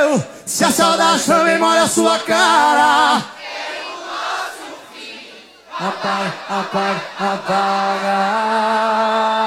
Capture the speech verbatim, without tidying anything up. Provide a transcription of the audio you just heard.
eu. Se a saudade também molha a sua cara, apaga, apaga, apaga.